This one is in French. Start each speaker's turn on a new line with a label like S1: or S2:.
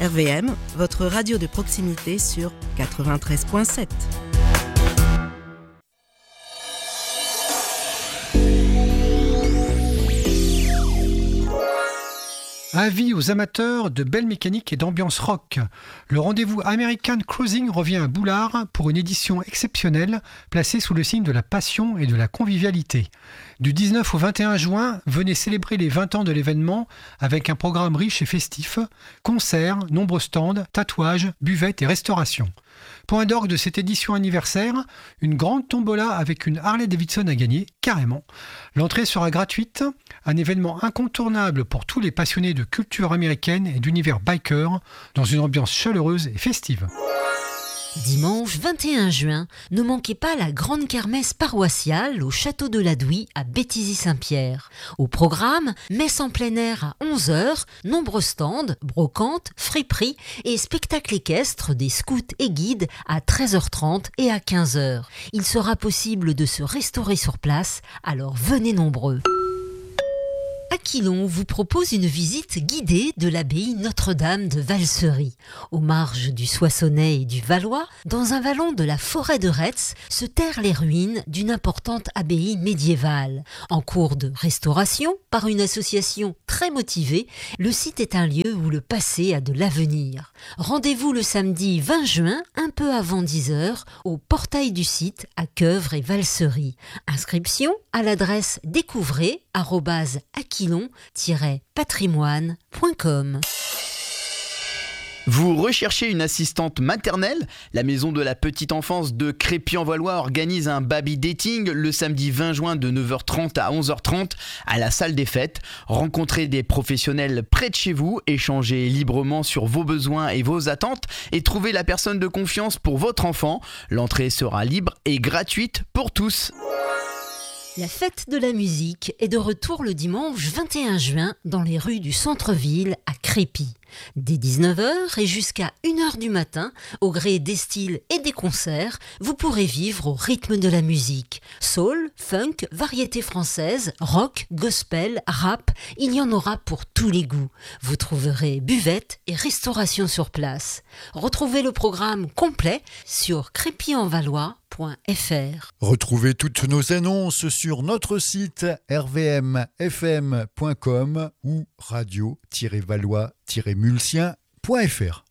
S1: RVM, votre radio de proximité sur 93.7.
S2: Avis aux amateurs de belle mécanique et d'ambiance rock. Le rendez-vous American Cruising revient à Boulard pour une édition exceptionnelle placée sous le signe de la passion et de la convivialité. Du 19 au 21 juin, venez célébrer les 20 ans de l'événement avec un programme riche et festif, concerts, nombreux stands, tatouages, buvettes et restauration. Point d'orgue de cette édition anniversaire, une grande tombola avec une Harley Davidson à gagner, carrément. L'entrée sera gratuite, un événement incontournable pour tous les passionnés de culture américaine et d'univers biker, dans une ambiance chaleureuse et festive.
S3: Dimanche 21 juin, ne manquez pas la grande kermesse paroissiale au château de la Douy à Béthisy-Saint-Pierre. Au programme, messe en plein air à 11h, nombreux stands, brocantes, friperies et spectacles équestres des scouts et guides à 13h30 et à 15h. Il sera possible de se restaurer sur place, alors venez nombreux. Aquilon vous propose une visite guidée de l'abbaye Notre-Dame de Valsery. Aux marges du Soissonnais et du Valois, dans un vallon de la forêt de Retz, se terrent les ruines d'une importante abbaye médiévale. En cours de restauration, par une association très motivée, le site est un lieu où le passé a de l'avenir. Rendez-vous le samedi 20 juin, un peu avant 10h, au portail du site à Queuvre et Valsery. Inscription à l'adresse découvrez@aquilon-patrimoine.com.
S4: Vous recherchez une assistante maternelle ? La maison de la petite enfance de Crépy-en-Valois organise un baby dating le samedi 20 juin de 9h30 à 11h30 à la salle des fêtes. Rencontrez des professionnels près de chez vous, échangez librement sur vos besoins et vos attentes et trouvez la personne de confiance pour votre enfant. L'entrée sera libre et gratuite pour tous.
S3: La fête de la musique est de retour le dimanche 21 juin dans les rues du centre-ville à Crépy. Dès 19h et jusqu'à 1h du matin, au gré des styles et des concerts, vous pourrez vivre au rythme de la musique. Soul, funk, variété française, rock, gospel, rap, il y en aura pour tous les goûts. Vous trouverez buvette et restauration sur place. Retrouvez le programme complet sur crépyenvalois.fr.
S5: Retrouvez toutes nos annonces sur notre site rvmfm.com ou radio-valois-mulsien.fr.